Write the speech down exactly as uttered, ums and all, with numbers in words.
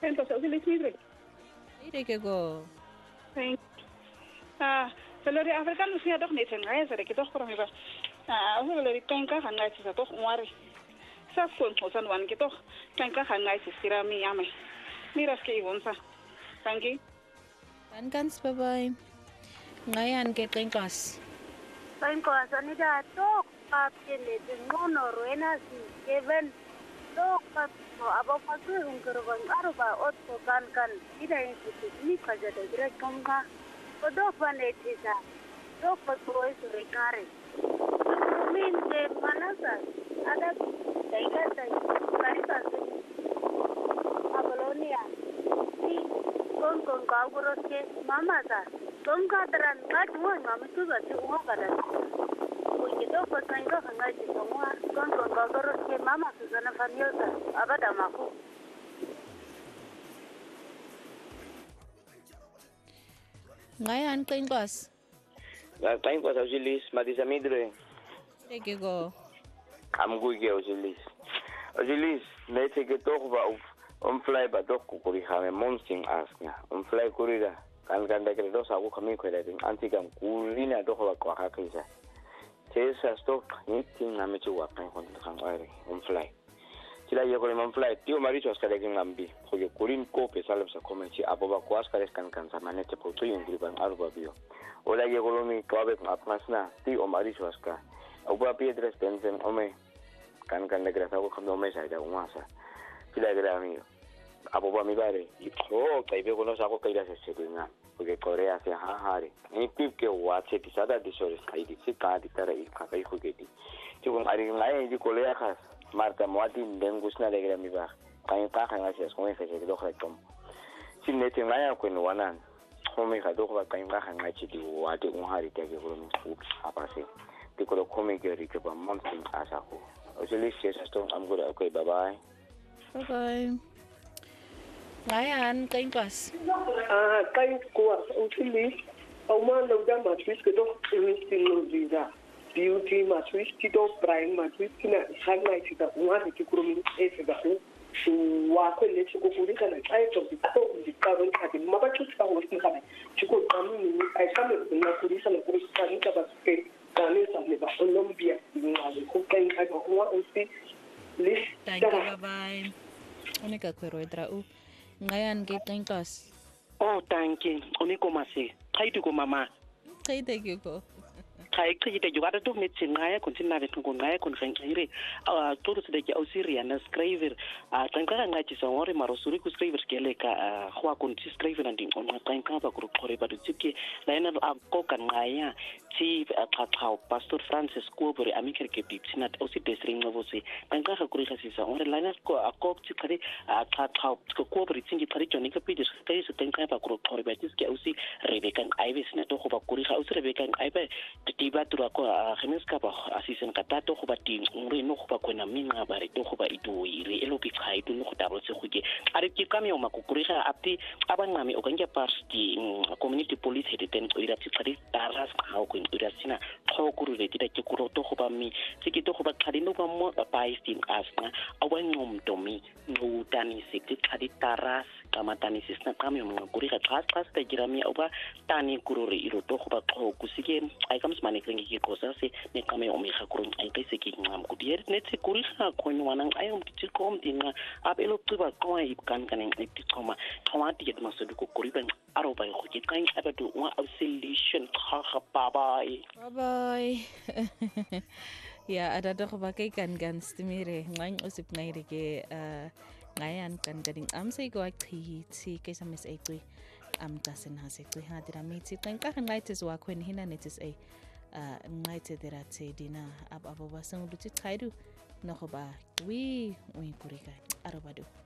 Entonces, usted le escribe. Mire que go. Ah, pero de africano sí a dos ni se engaña, se le quitó por mi va. Ah, usted le dice que en casa engaña se toca un arre. Sa con José Juan que toca, que en casa engaña se sira mi ame. Mira que ibonsa. Thank you. Kan kans bye bye. Ngayon ke tengkas. Tengkas ani da tok papile de ngono ruena si Kevin. Tok pap so abo pasu ungkero bang aruba otto kan kan ida yang itu ni kaja da gira kongka. Odo pane tisa. Tok pasu itu rekare. Min de manasa ada taiga tai karita Apolonia. Si kon kon kaguro ke mama ta. Kon ka taran ngat mo mama tu ga tu mo kada. Ko ke do ko kan ga kan ga ti mo kon kon kaguro ke mama tu sana famiosa abada maku. Ngayon tengkas. La tengkas ausilis madisa midre. Teke go. Am guige ausilis. Ausilis ne teke tok ba um fly ba dok ku kuri ha me monsting asnya um fly kurida kan kan da kredo sa ku kami ko da din anti gam kurina dok ba ko ha kaisa tesa stok ni tin na me chuwa kan kon kan wari um fly tila ye ko um fly tio maricho askare kin ngambi ko ye kurin ko pe salab sa komenci abo ba ko askare kan kan sa manete po to yung griban arba bio ola ye ko mi ko be apmasna ti o maricho aska oba piedras pensen ome kan kan da grasa ko kamo me sa da umasa tila gra amigo abo ba mi bare oh kai be kono sa ko kai da se sedinga porque Corea se hahare ni tip ke wache ti sada de sore sai di se ka di tara i ka kai ko geti ti ko ari ngai di Corea khas marta moati ndengus na de gra mi ba kai ka kan asi ko me fe se do kha tom sin ne ti ngai ko no wanan ko me ka do ko kai ka kan ngai ti wate un hari te ke ko mi fu apa se ti ko ko me ke ri ke ba mon sin asa ko o se le se sto am go okay bye bye Bye bye. Ngayon tengkas. Ah, kain kuwa utili au ma lo da ma twist ke do instin no visa beauty ma twist ki do prime ma twist na hagna ti da wa ti kurumi e se da wa ko le ti ko kuri kana ai to ti ko di ka ron ka ti ma ba tu ka ho ti kana ti ko kamu ni ai ka me na kuri sa na kuri sa ni ka ba ke ka ne sa le ba Colombia ni ma ko kain ka ko wa usti list. Thank you, bye bye. Unika kwero edra u. Ngayon ke tengkas. Oh, thank you. Oniko masi. Kai tu ko mama. Kai thank you ko. Kai kai te jugada to met ngaya kon tinna de kon ngaya kon khangire. Ah, todo se de ke ausiria na scriver. Ah, tankara ngati sa ngore marosuri ku scriver ke le ka khwa kon ti scriver ndi on ma tanka ba ku khore ba tsike la ena a ko kan ngaya ti tlhatlhao Pastor Francis Kobore amikere ke bipsina o se desring ngobose banka ga kuri ga sisa ore lana ko a ko tsi khare a tlhatlhao ko Kobore tsingi khare jone ke pidi se tse se tenka ba ku khore ba tske o se Rebecca Ives na to go ba kuri ga o se Rebecca Ives ti ba tura ko a gemeska ba asisen ka tato go ba ting ngre no go ba kwena minga ba re to go ba itu ire elo pi khai tu no go tabo se go ke are ke ka me o makukuri ga apti abangami o kanya party community police hediten o ira tsi khare taras ga o ira sina khokuru le tida ke kuro to go ba mi se ke to go ba khadino ba mo ba isting asna a wa ngomto mi no tani se ke khadi taras kama tani se sna kame mo kuri ga tlas tlas ta gira mi oba tani kuro re iro to go ba khoku se ke ai kams mane kringi ke kosa se ne kame o mi ga kuro ai ke se ke ngam ku dier ne se kuri ga khonyo wana ai o mti kom dinga abelo tsiba kwa ipkan kanen ipti koma kama ti get maso ko kuri ban aro ba go ke kan abatu wa solution kha kha baba Bye bye. Ya ada doch ba kay kan gan stimire ngayon usip ngayon ke ngayon kan gading am say go akhi ti kay sa mes ay am tasin ha se ha dira mi ti kan ka kan ngaitis wa kwen hina netis ay ngaite dira te dina ab abo ba sang du ti khaidu no ba wi wi kurika arabado